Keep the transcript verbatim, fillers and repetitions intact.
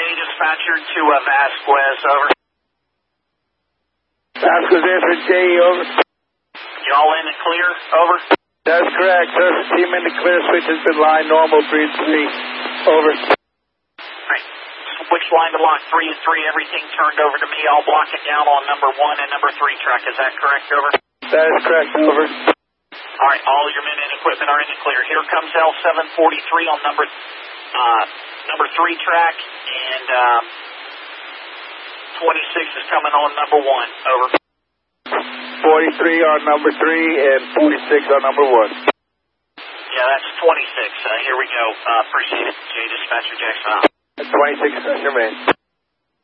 Dispatcher to uh, Vasquez, over. Vasquez answer J E, over. Y'all in the clear, over. That's correct, sir. Team in the clear, switch has been line normal, breed three, over. Alright, switch line to lock three and three, everything turned over to me. I'll block it down on number one and number three track, is that correct, over? That is correct, over. Alright, all your men and equipment are in the clear. Here comes L seven forty-three on number, uh, number three track, and, um, twenty-six is coming on number one, over. forty-three on number three and forty-six on number one. Yeah, that's twenty-six. Uh, here we go. Uh, appreciate it. J Dispatcher Jackson. twenty-six, Sir Man.